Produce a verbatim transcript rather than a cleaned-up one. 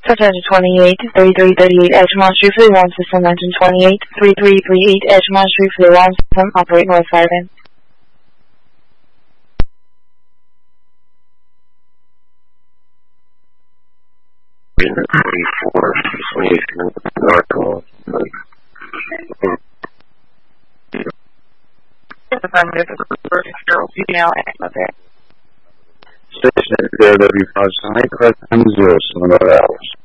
Attention twenty-eight, thirty-three thirty-eight Edgemont Street for the alarm system. Engine twenty-eight, thirty-three thirty-eight Edgemont Street for the alarm system. Operate north siren. twenty-four, twenty-eight, north call. Station zero W five seven eight, correct time zero seven hours.